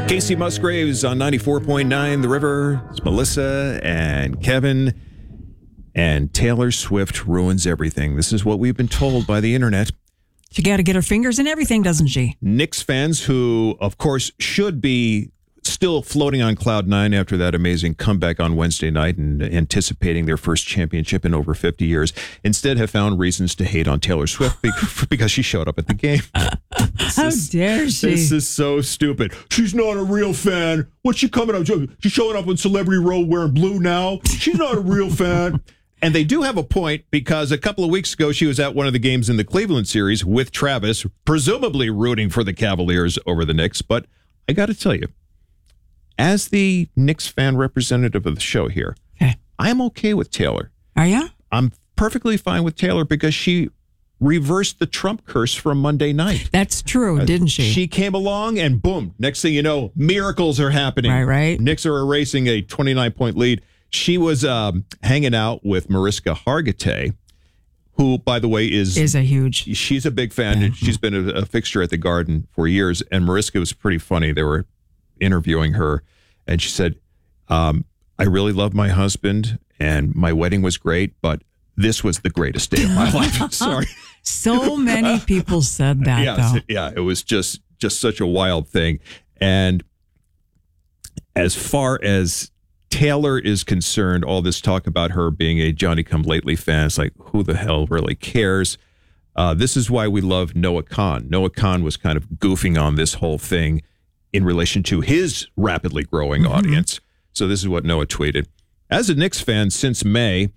Casey Musgraves on 94.9 The River. It's Melissa and Kevin. And Taylor Swift ruins everything. This is what we've been told by the internet. She got to get her fingers in everything, doesn't she? Knicks fans who, of course, should be still floating on cloud nine after that amazing comeback on Wednesday night and anticipating their first championship in over 50 years, instead have found reasons to hate on Taylor Swift because she showed up at the game. How dare she? This is so stupid. She's not a real fan. What's she coming up? She's showing up on Celebrity Row wearing blue now. She's not a real fan. And they do have a point, because a couple of weeks ago, she was at one of the games in the Cleveland series with Travis, presumably rooting for the Cavaliers over the Knicks. But I got to tell you, as the Knicks fan representative of the show here, I'm okay with Taylor. Are you? I'm perfectly fine with Taylor because she reversed the Trump curse from Monday night. That's true, didn't she? She came along and boom, next thing you know, miracles are happening. Right. Knicks are erasing a 29-point lead. She was hanging out with Mariska Hargitay, who, by the way, is a huge... She's a big fan. Yeah. She's been a fixture at the Garden for years. And Mariska was pretty funny. They were interviewing her, and she said, I really love my husband, and my wedding was great, but this was the greatest day of my life. Sorry. So many people said that, though. Yeah, it was just such a wild thing. And as far as Taylor is concerned, all this talk about her being a Johnny-come-lately fan, it's like, who the hell really cares? This is why we love Noah Kahn. Noah Kahn was kind of goofing on this whole thing in relation to his rapidly growing audience. So this is what Noah tweeted. As a Knicks fan since May...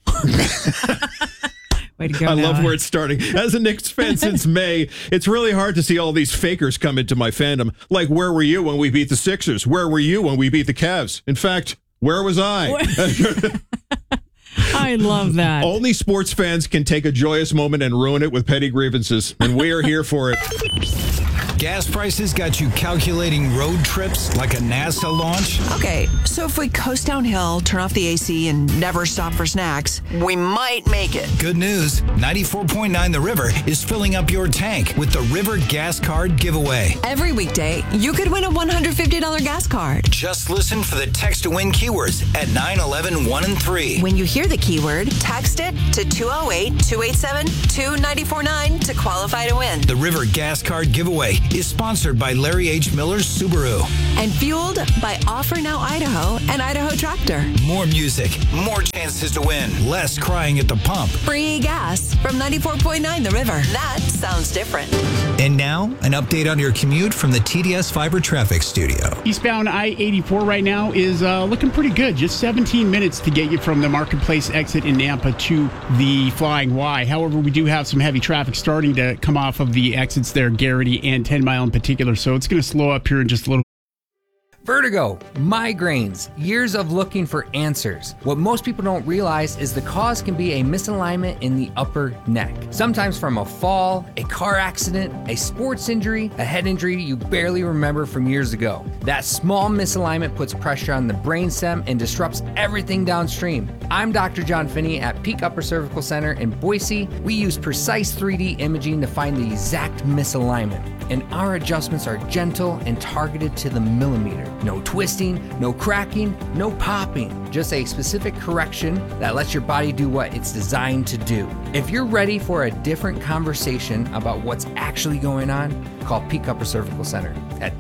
Way to go, I Noah. love where it's starting. As a Knicks fan since May, it's really hard to see all these fakers come into my fandom. Like, where were you when we beat the Sixers? Where were you when we beat the Cavs? In fact... where was I? I love that. Only sports fans can take a joyous moment and ruin it with petty grievances, and we are here for it. Gas prices got you calculating road trips like a NASA launch? Okay, so if we coast downhill, turn off the AC, and never stop for snacks, we might make it. Good news, 94.9 The River is filling up your tank with the River Gas Card giveaway. Every weekday, you could win a $150 gas card. Just listen for the text to win keywords at 911 1 and 3. When you hear the keyword, text it to 208-287-2949 to qualify to win. The River Gas Card giveaway is sponsored by Larry H. Miller's Subaru. And fueled by Offer Now Idaho and Idaho Tractor. More music, more chances to win, less crying at the pump. Free gas from 94.9 The River. That sounds different. And now, an update on your commute from the TDS Fiber Traffic Studio. Eastbound I-84 right now is looking pretty good. Just 17 minutes to get you from the Marketplace exit in Nampa to the Flying Y. However, we do have some heavy traffic starting to come off of the exits there, Garrity and 10 Mile in particular. So it's going to slow up here in just a little. Vertigo, migraines, years of looking for answers. What most people don't realize is the cause can be a misalignment in the upper neck. Sometimes from a fall, a car accident, a sports injury, a head injury you barely remember from years ago. That small misalignment puts pressure on the brainstem and disrupts everything downstream. I'm Dr. John Finney at Peak Upper Cervical Center in Boise. We use precise 3D imaging to find the exact misalignment, and our adjustments are gentle and targeted to the millimeter. No twisting, no cracking, no popping. Just a specific correction that lets your body do what it's designed to do. If you're ready for a different conversation about what's actually going on, call Peak Upper Cervical Center at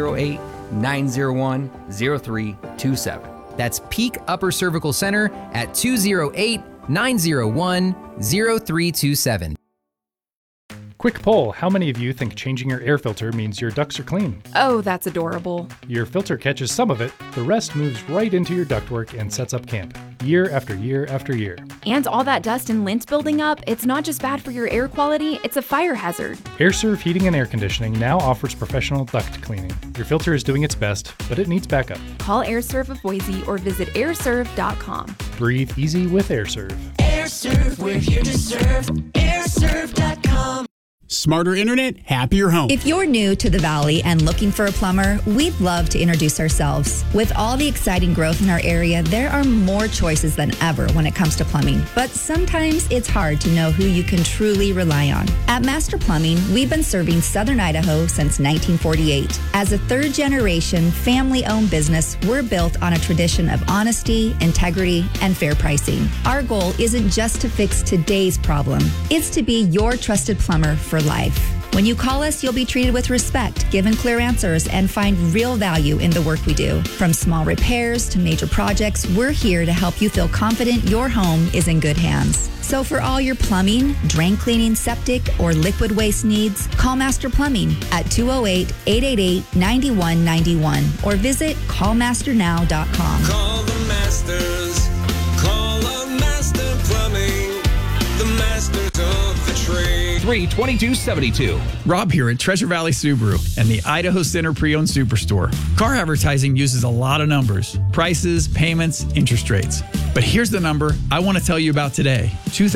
208-901-0327. That's Peak Upper Cervical Center at 208-901-0327. Quick poll, how many of you think changing your air filter means your ducts are clean? Oh, that's adorable. Your filter catches some of it, the rest moves right into your ductwork and sets up camp, year after year after year. And all that dust and lint building up, it's not just bad for your air quality, it's a fire hazard. AirServe Heating and Air Conditioning now offers professional duct cleaning. Your filter is doing its best, but it needs backup. Call AirServe of Boise or visit airserve.com. Breathe easy with AirServe. AirServe, we're here to serve. AirServe.com. Smarter internet, happier home. If you're new to the Valley and looking for a plumber, we'd love to introduce ourselves. With all the exciting growth in our area, there are more choices than ever when it comes to plumbing. But sometimes it's hard to know who you can truly rely on. At Master Plumbing, we've been serving Southern Idaho since 1948. As a third-generation, family-owned business, we're built on a tradition of honesty, integrity, and fair pricing. Our goal isn't just to fix today's problem. It's to be your trusted plumber for life. When you call us, you'll be treated with respect, given clear answers, and find real value in the work we do. From small repairs to major projects, we're here to help you feel confident your home is in good hands. So for all your plumbing, drain cleaning, septic, or liquid waste needs, call Master Plumbing at 208-888-9191 or visit callmasternow.com. Call the masters. Call up Master Plumbing. The masters of the trade. 32272. Rob here at Treasure Valley Subaru and the Idaho Center Pre-Owned Superstore. Car advertising uses a lot of numbers, prices, payments, interest rates. But here's the number I want to tell you about today,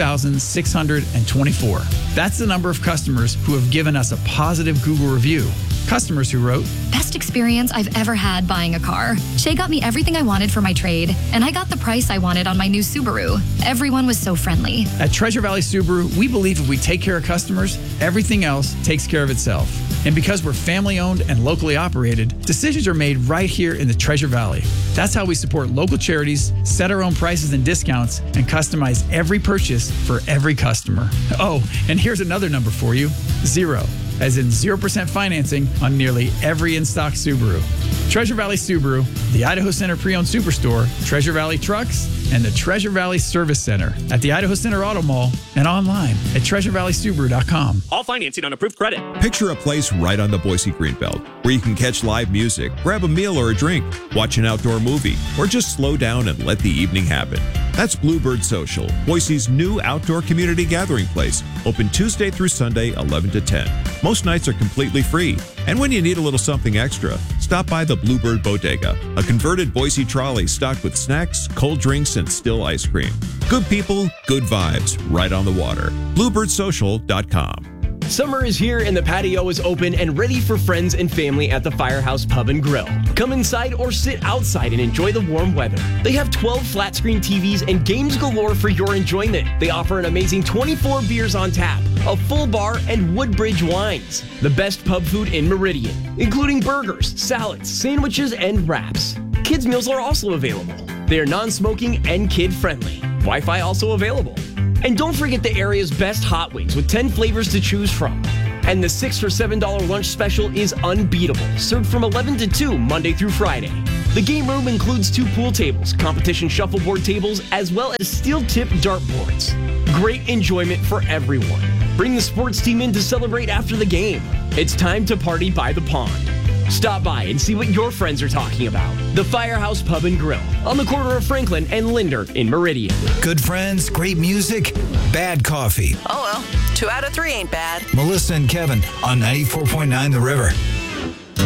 2,624. That's the number of customers who have given us a positive Google review. Customers who wrote, "Best experience I've ever had buying a car. Shay got me everything I wanted for my trade, and I got the price I wanted on my new Subaru. Everyone was so friendly." At Treasure Valley Subaru, we believe if we take care of customers, everything else takes care of itself. And because we're family owned and locally operated, decisions are made right here in the Treasure Valley. That's how we support local charities, set our own prices and discounts, and customize every purchase for every customer. Oh, and here's another number for you, 0. As in 0% financing on nearly every in-stock Subaru. Treasure Valley Subaru, the Idaho Center Pre-Owned Superstore, Treasure Valley Trucks, and the Treasure Valley Service Center at the Idaho Center Auto Mall and online at TreasureValleySubaru.com. All financing on approved credit. Picture a place right on the Boise Greenbelt where you can catch live music, grab a meal or a drink, watch an outdoor movie, or just slow down and let the evening happen. That's Bluebird Social, Boise's new outdoor community gathering place, open Tuesday through Sunday, 11 to 10. Most nights are completely free. And when you need a little something extra, stop by the Bluebird Bodega, a converted Boise trolley stocked with snacks, cold drinks, and still ice cream. Good people, good vibes, right on the water. BluebirdSocial.com. Summer is here and the patio is open and ready for friends and family at the Firehouse Pub and Grill. Come inside or sit outside and enjoy the warm weather. They have 12 flat screen TVs and games galore for your enjoyment. They offer an amazing 24 beers on tap, a full bar, and Woodbridge wines. The best pub food in Meridian, including burgers, salads, sandwiches, and wraps. Kids' meals are also available. They are non-smoking and kid-friendly. Wi-Fi also available. And don't forget the area's best hot wings with 10 flavors to choose from. And the $6 for $7 lunch special is unbeatable, served from 11 to 2 Monday through Friday. The game room includes 2 pool tables, competition shuffleboard tables, as well as steel-tip dartboards. Great enjoyment for everyone. Bring the sports team in to celebrate after the game. It's time to party by the pond. Stop by and see what your friends are talking about. The Firehouse Pub and Grill on the corner of Franklin and Linder in Meridian. Good friends, great music, bad coffee. Oh well, 2 out of 3 ain't bad. Melissa and Kevin on 94.9 The River.